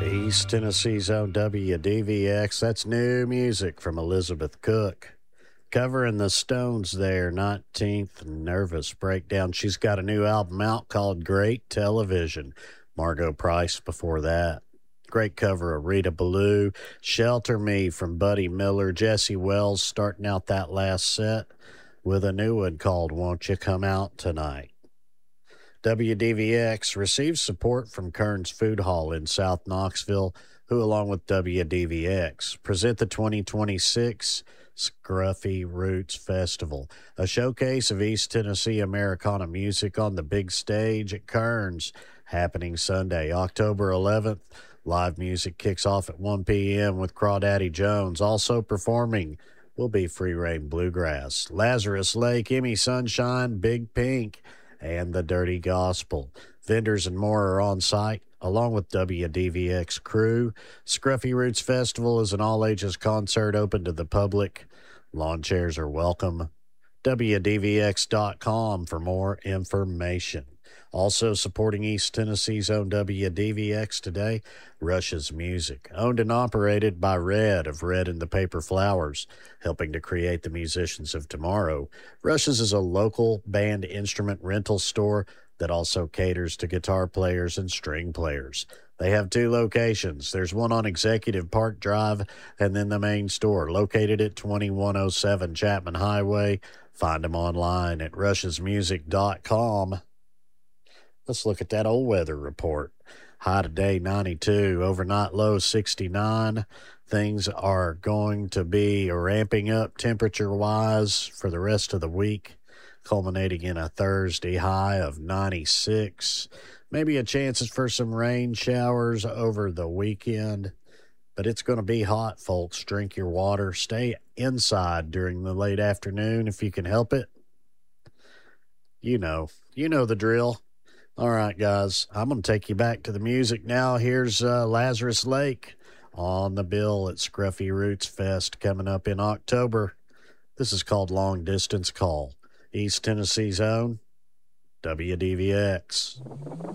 East Tennessee's own WDVX. That's new music from Elizabeth Cook. Covering the Stones there, 19th Nervous Breakdown. She's got a new album out called Great Television. Margot Price before that. Great cover of Rita Ballou. Shelter Me from Buddy Miller. Jesse Wells starting out that last set with a new one called Won't You Come Out Tonight. WDVX receives support from Kern's Food Hall in South Knoxville, who, along with WDVX, present the 2026 Scruffy Roots Festival, a showcase of East Tennessee Americana music on the big stage at Kern's, happening Sunday, October 11th. Live music kicks off at 1 p.m. with Crawdaddy Jones. Also performing will be Free Reign Bluegrass, Lazarus Lake, Emmy Sunshine, Big Pink, and the Dirty Gospel. Vendors and more are on site, along with WDVX crew. Scruffy Roots Festival is an all-ages concert open to the public. Lawn chairs are welcome. WDVX.com for more information. Also supporting East Tennessee's own WDVX today, Rush's Music. Owned and operated by Red of Red and the Paper Flowers, helping to create the musicians of tomorrow. Rush's is a local band instrument rental store that also caters to guitar players and string players. They have two locations. There's one on Executive Park Drive and then the main store located at 2107 Chapman Highway. Find them online at rushesmusic.com. Let's look at that old weather report. High today, 92. Overnight low, 69. Things are going to be ramping up temperature-wise for the rest of the week, culminating in a Thursday high of 96. Maybe a chances for some rain showers over the weekend, but it's going to be hot, folks. Drink your water. Stay inside during the late afternoon if you can help it. You know the drill. All right, guys, I'm going to take you back to the music now. Here's Lazarus Lake on the bill at Scruffy Roots Fest coming up in October. This is called Long Distance Call. East Tennessee's own WDVX.